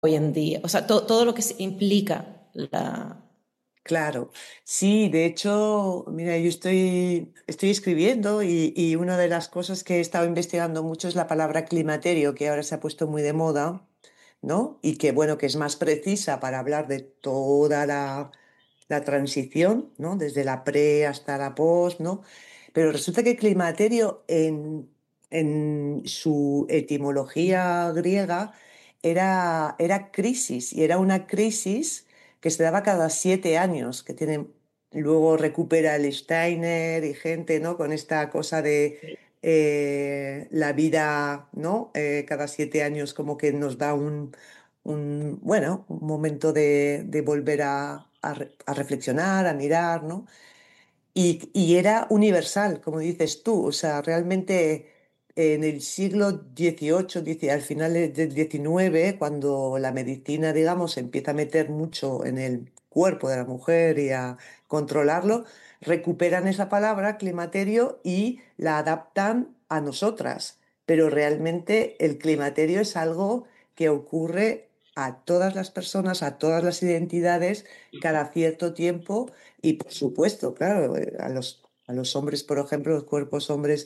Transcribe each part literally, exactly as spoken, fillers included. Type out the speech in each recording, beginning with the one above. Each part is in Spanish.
hoy en día. O sea, to- todo lo que se implica la... Claro, sí, de hecho, mira, yo estoy, estoy escribiendo y, y una de las cosas que he estado investigando mucho es la palabra climaterio, que ahora se ha puesto muy de moda, ¿no? Y que, bueno, que es más precisa para hablar de toda la, la transición, ¿no? Desde la pre hasta la post, ¿no? Pero resulta que climaterio en, en su etimología griega era, era crisis, y era una crisis que se daba cada siete años, que tiene, luego recupera el Steiner y gente, ¿no? Con esta cosa de eh, la vida, ¿no? Eh, cada siete años como que nos da un, un, bueno, un momento de, de volver a, a re- a reflexionar, a mirar, ¿no? Y, y era universal, como dices tú, o sea, realmente en el siglo dieciocho, dieci- al final del diecinueve, cuando la medicina, digamos, se empieza a meter mucho en el cuerpo de la mujer y a controlarlo, recuperan esa palabra, climaterio, y la adaptan a nosotras. Pero realmente el climaterio es algo que ocurre a todas las personas, a todas las identidades, cada cierto tiempo y por supuesto, claro, eh, a los, a los hombres, por ejemplo, los cuerpos hombres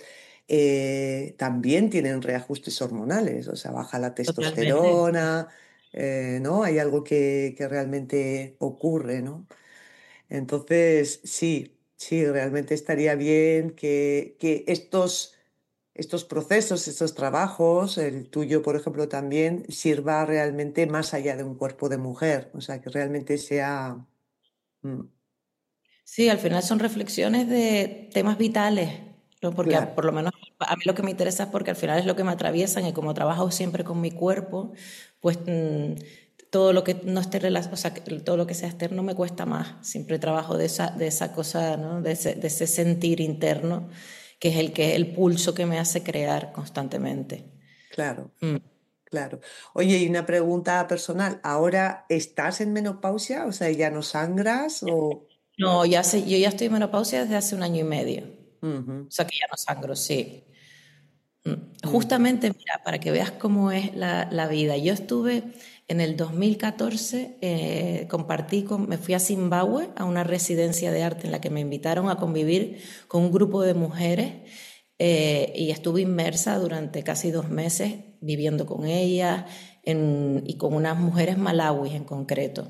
eh, también tienen reajustes hormonales, o sea, baja la Totalmente. testosterona, eh, ¿no? Hay algo que, que realmente ocurre, ¿no? Entonces, sí, sí, realmente estaría bien que, que estos, estos procesos, estos trabajos, el tuyo, por ejemplo, también, sirva realmente más allá de un cuerpo de mujer, o sea, que realmente sea... mm, Sí, al final son reflexiones de temas vitales, ¿no? Porque a- claro. por lo menos a mí lo que me interesa es porque al final es lo que me atraviesan y como trabajo siempre con mi cuerpo, pues mm, todo lo que no esté rela- o sea, que todo lo que sea externo me cuesta más. Siempre trabajo de esa, de esa cosa, ¿no? De ese, de ese sentir interno, que es el que, el pulso que me hace crear constantemente. Claro, Mm. claro. Oye, y una pregunta personal. ¿Ahora estás en menopausia? O sea, ¿ya no sangras o...? No, ya sé, yo ya estoy en menopausia desde hace un año y medio. Ujú, O sea que ya no sangro, sí. ujú. Justamente, mira, para que veas cómo es la, la vida. Yo estuve en el dos mil catorce, eh, compartí con, me fui a Zimbabue a una residencia de arte en la que me invitaron a convivir con un grupo de mujeres eh, y estuve inmersa durante casi dos meses viviendo con ellas en- y con unas mujeres malawis en concreto.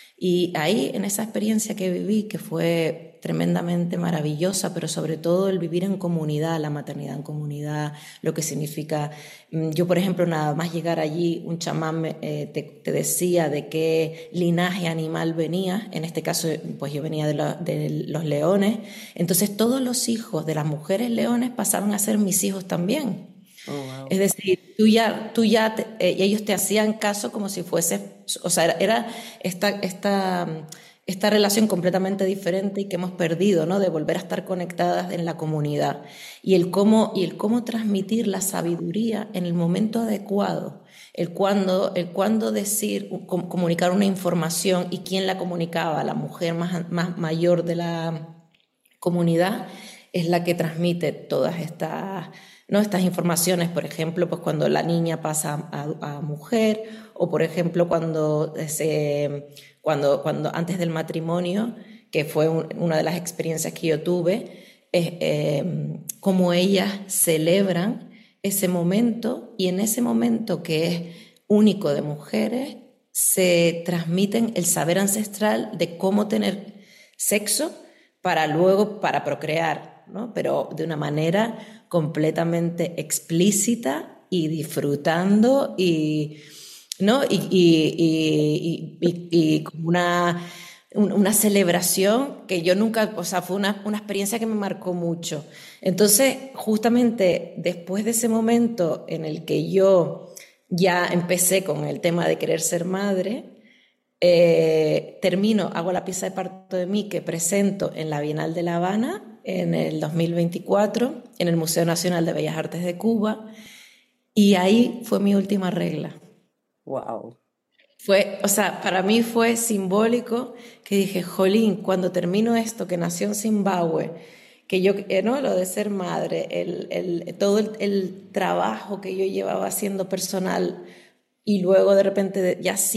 Y ahí, en esa experiencia que viví, que fue tremendamente maravillosa, pero sobre todo el vivir en comunidad, la maternidad en comunidad, lo que significa, mm, yo por ejemplo, nada más llegar allí, un chamán me, eh, te, te decía de qué linaje animal venía, en este caso, pues yo venía de, la- de los leones, entonces todos los hijos de las mujeres leones pasaron a ser mis hijos también. Oh, Es wow. decir, tú ya, tú ya te- eh, ellos te hacían caso como si fuese, o sea, era, era esta, esta, esta relación completamente diferente y que hemos perdido, ¿no? De volver a estar conectadas en la comunidad. Y el cómo, y el cómo transmitir la sabiduría en el momento adecuado, el cuándo, el cuándo decir, com- comunicar una información y quién la comunicaba, la mujer más, más mayor de la comunidad es la que transmite todas estas, ¿no? Estas informaciones, por ejemplo, pues cuando la niña pasa a, a mujer o por ejemplo cuando, se, cuando, cuando antes del matrimonio, que fue un, una de las experiencias que yo tuve, es eh, como ellas celebran ese momento y en ese momento que es único de mujeres se transmiten el saber ancestral de cómo tener sexo para luego, para procrear, ¿no? Pero de una manera completamente explícita y disfrutando y, ¿no? y, y, y, y, y como una, una celebración que yo nunca, o sea, fue una, una experiencia que me marcó mucho. Entonces, justamente después de ese momento en el que yo ya empecé con el tema de querer ser madre, eh, termino, hago la pieza de parto de mí que presento en la Bienal de La Habana en el dos mil veinticuatro, en el Museo Nacional de Bellas Artes de Cuba, y ahí fue mi última regla. Wow. Fue, o sea, para mí fue simbólico que dije, jolín, cuando termino esto, que nació en Zimbabue, que yo, eh, ¿no? Lo de ser madre, el, el, todo el, el trabajo que yo llevaba haciendo personal y luego de repente ya